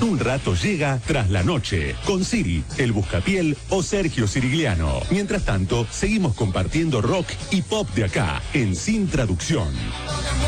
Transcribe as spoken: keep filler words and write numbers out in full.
Un rato llega Tras la Noche, con Siri, el Buscapiel o Sergio Sirigliano. Mientras tanto, seguimos compartiendo rock y pop de acá, en Sin Traducción.